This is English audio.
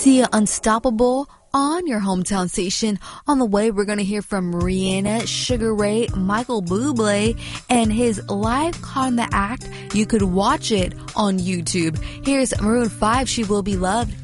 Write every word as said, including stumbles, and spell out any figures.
Sia Unstoppable on your hometown station. On the way, we're going to hear from Rihanna, Sugar Ray, Michael Bublé, and his live Caught in the Act. You could watch it on YouTube. Here's Maroon five, She Will Be Loved.